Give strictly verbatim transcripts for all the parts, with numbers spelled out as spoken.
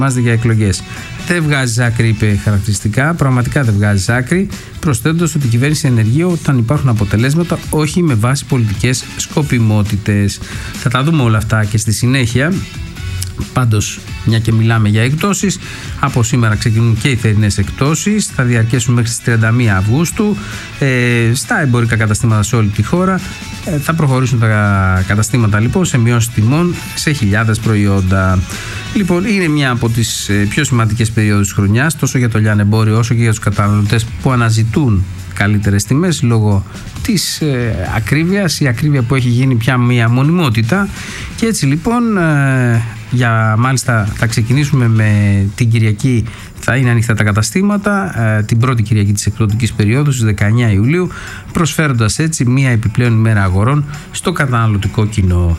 ετοιμάζεται για εκλογές. Δεν βγάζει άκρη, είπε χαρακτηριστικά. Πραγματικά δεν βγάζει άκρη, προσθέτοντας ότι η κυβέρνηση ενεργεί όταν υπάρχουν αποτελέσματα, όχι με βάση πολιτικές σκοπιμότητες. Θα τα δούμε όλα αυτά και στη συνέχεια. Πάντως, μια και μιλάμε για εκπτώσεις, από σήμερα ξεκινούν και οι θερινές εκπτώσεις. Θα διαρκέσουν μέχρι τις τριάντα μία Αυγούστου ε, στα εμπορικά καταστήματα σε όλη τη χώρα. Ε, θα προχωρήσουν τα καταστήματα λοιπόν σε μειώσεις τιμών σε χιλιάδες προϊόντα. Λοιπόν, είναι μια από τις ε, πιο σημαντικές περιόδους της χρονιάς, τόσο για το λιανεμπόριο όσο και για τους καταναλωτές που αναζητούν καλύτερες τιμές λόγω της ε, ακρίβειας, η ακρίβεια που έχει γίνει πια μια μονιμότητα. Και έτσι λοιπόν ε, για μάλιστα θα ξεκινήσουμε με την Κυριακή, θα είναι ανοιχτά τα καταστήματα ε, την πρώτη Κυριακή της εκπτωτικής περίοδου στις δεκαεννέα Ιουλίου, προσφέροντας έτσι μια επιπλέον ημέρα αγορών στο καταναλωτικό κοινό.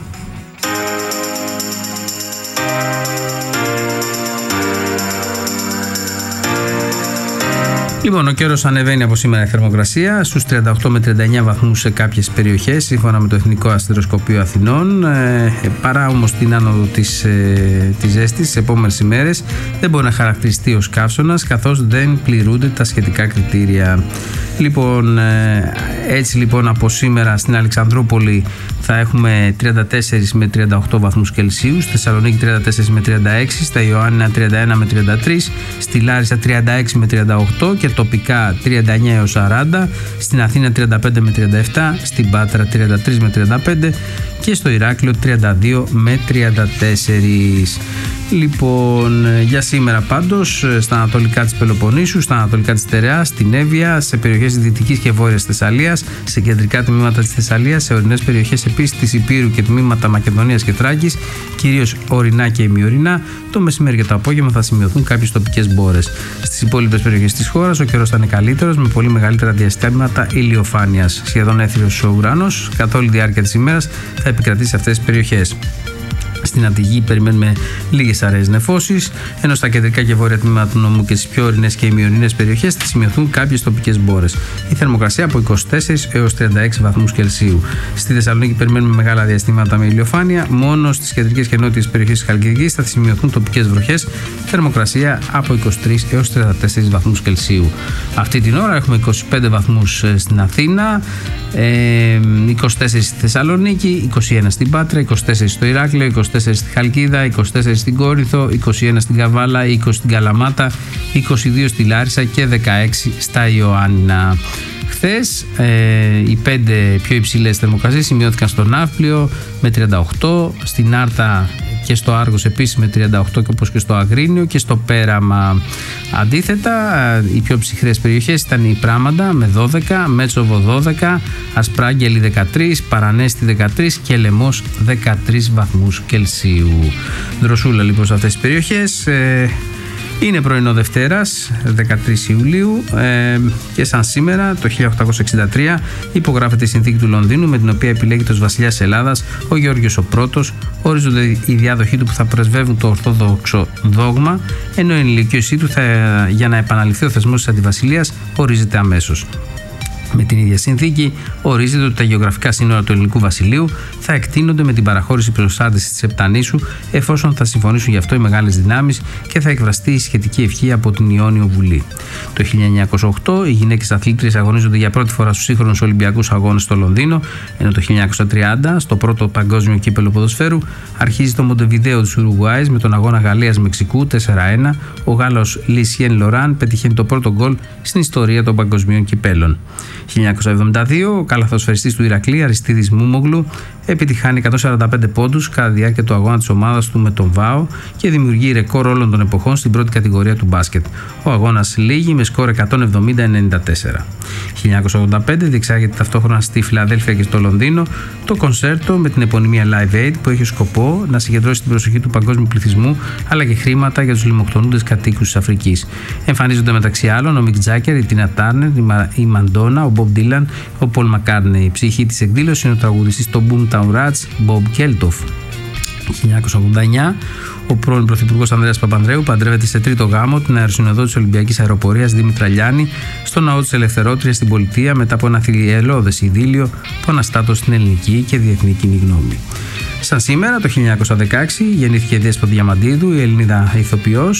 Λοιπόν, ο καιρός ανεβαίνει από σήμερα η θερμοκρασία στους τριάντα οκτώ με τριάντα εννέα βαθμούς σε κάποιες περιοχές, σύμφωνα με το Εθνικό Αστεροσκοπείο Αθηνών. Ε, παρά όμως την άνοδο της, ε, της ζέστης τις επόμενες ημέρες, δεν μπορεί να χαρακτηριστεί ως καύσωνας, καθώς δεν πληρούνται τα σχετικά κριτήρια. Λοιπόν, ε, έτσι λοιπόν από σήμερα στην Αλεξανδρούπολη θα έχουμε τριάντα τέσσερα με τριάντα οκτώ βαθμούς Κελσίου, στη Θεσσαλονίκη τριάντα τέσσερα με τριάντα έξι, στα Ιωάννινα τριάντα ένα με τριάντα τρία, στη Λάρισα τριάντα έξι με τριάντα οκτώ και τοπικά τριάντα εννέα έως σαράντα, στην Αθήνα τριάντα πέντε με τριάντα επτά, στην Πάτρα τριάντα τρία με τριάντα πέντε και στο Ηράκλειο τριάντα δύο με τριάντα τέσσερα. Λοιπόν, για σήμερα πάντως στα ανατολικά της Πελοποννήσου, στα ανατολικά της Στερεάς, στην Εύβοια, σε περιοχές της Δυτικής και Βόρειας Θεσσαλίας, σε κεντρικά τμήματα της Θεσσαλίας, σε ορεινές περιοχές επίσης της Υπήρου και τμήματα Μακεδονίας και Θράκης, κυρίως ορεινά και ημιορεινά, το μεσημέρι και το απόγευμα θα σημειωθούν κάποιες τοπικές μπόρες. Στις υπόλοιπες περιοχές της χώρας ο καιρός θα είναι καλύτερος, με πολύ μεγαλύτερα διαστήματα ηλιοφάνειας. Σχεδόν έθριος ο ουρανός καθ' όλη τη διάρκεια της ημέρας θα επικρατήσει σε αυτές τις περιοχές. Στην Αττική περιμένουμε λίγες αραιές νεφώσεις, ενώ στα κεντρικά και βόρεια τμήματα του νομού και στις πιο ορεινές και ημιορεινές περιοχές θα σημειωθούν κάποιες τοπικές μπόρες. Η θερμοκρασία από είκοσι τέσσερα έως τριάντα έξι βαθμούς Κελσίου. Στη Θεσσαλονίκη περιμένουμε μεγάλα διαστήματα με ηλιοφάνεια, μόνο στις κεντρικές και νότιες περιοχές της Χαλκιδικής θα σημειωθούν τοπικές βροχές. Θερμοκρασία από είκοσι τρία έως τριάντα τέσσερα βαθμούς Κελσίου. Αυτή την ώρα έχουμε είκοσι πέντε βαθμούς στην Αθήνα, είκοσι τέσσερα στη Θεσσαλονίκη, είκοσι ένα στην Πάτρα, είκοσι τέσσερα στο Ηράκλειο, είκοσι τέσσερα στη Χαλκίδα, είκοσι τέσσερα στην Κόρινθο, είκοσι ένα στην Καβάλα, είκοσι στην Καλαμάτα, είκοσι δύο στη Λάρισα και δεκαέξι στα Ιωάννινα. Χθες ε, οι πέντε πιο υψηλές θερμοκρασίες σημειώθηκαν στο Ναύπλιο με τριάντα οκτώ, στην Άρτα και στο Άργος επίσης με τριάντα οκτώ και όπως και στο Αγρίνιο και στο Πέραμα. Αντίθετα, οι πιο ψυχρές περιοχές ήταν η Πράμαντα με δώδεκα, Μέτσοβο δώδεκα, Ασπράγγελη δεκατρία, Παρανέστη δεκατρία και Λεμός δεκατρείς βαθμούς Κελσίου. Δροσούλα λοιπόν σε αυτές τις περιοχές. Ε, Είναι πρωινό Δευτέρας, δεκατρείς Ιουλίου, ε, και σαν σήμερα το χίλια οκτακόσια εξήντα τρία υπογράφεται η συνθήκη του Λονδίνου με την οποία επιλέγεται ως βασιλιάς Ελλάδας ο Γεώργιος ο Πρώτος, ορίζονται οι διάδοχοί του που θα πρεσβεύουν το ορθόδοξο δόγμα, ενώ η ενηλικίωσή του θα, για να επαναληφθεί ο θεσμός της αντιβασιλείας ορίζεται αμέσως. Με την ίδια συνθήκη ορίζεται ότι τα γεωγραφικά σύνορα του ελληνικού βασιλείου θα εκτείνονται με την παραχώρηση προσάρτησης της Επτανήσου, εφόσον θα συμφωνήσουν γι' αυτό οι μεγάλες δυνάμεις και θα εκφραστεί η σχετική ευχή από την Ιόνιο Βουλή. Το χίλια εννιακόσια οκτώ οι γυναίκες αθλήτριες αγωνίζονται για πρώτη φορά στους σύγχρονους Ολυμπιακούς Αγώνες στο Λονδίνο, ενώ το χίλια εννιακόσια τριάντα στο πρώτο παγκόσμιο κύπελλο ποδοσφαίρου αρχίζει το Μοντεβιδέο της Ουρουγουάης με τον αγώνα Γαλλίας-Μεξικού τέσσερα ένα. Ο Γάλλος Λισιέν Λοράν πετυχαίνει το πρώτο γκολ στην ιστορία των παγκοσμίων κυπέλλων. χίλια εννιακόσια εβδομήντα δύο ο καλαθοσφαιριστής του Ηρακλή Αριστίδης Μούμογλου επιτυχάνει εκατόν σαράντα πέντε πόντους κατά τη διάρκεια του αγώνα της ομάδας του με τον ΒΑΟ και δημιουργεί ρεκόρ όλων των εποχών στην πρώτη κατηγορία του μπάσκετ. Ο αγώνας λήγει με σκορ εκατόν εβδομήντα ενενήντα τέσσερα. χίλια εννιακόσια ογδόντα πέντε διεξάγεται ταυτόχρονα στη Φιλαδέλφια και στο Λονδίνο το κονσέρτο με την επωνυμία Live Aid που έχει σκοπό να συγκεντρώσει την προσοχή του παγκόσμιου πληθυσμού αλλά και χρήματα για τους λιμοκτονούντες κατοίκους της Αφρικής. Εμφανίζονται μεταξύ άλλων ο Μικ Τζάκερ, η Τίνα Τάρνερ, η Μαντόνα, ο Μπομπ Ντίλαν, ο Πολ Μακκάρτνεϊ. Η ψυχή της εκδήλωσης είναι ο τραγουδιστής των Boomtown Rats, Μπομπ Κέλτοφ. χίλια εννιακόσια ογδόντα εννέα ο πρώην Πρωθυπουργός Ανδρέας Παπανδρέου παντρεύεται σε τρίτο γάμο την αεροσυνοδό της Ολυμπιακής Αεροπορίας Δήμητρα Λιάννη στο ναό της Ελευθερότριας στην Πολιτεία μετά από ένα θηριελώδες ειδήλιο που αναστάτωσε στην ελληνική και διεθνή κοινή γνώμη. Σαν σήμερα το χίλια εννιακόσια δεκαέξι γεννήθηκε η Δέσποινα Διαμαντίδου, η Ελληνίδα ηθοποιός,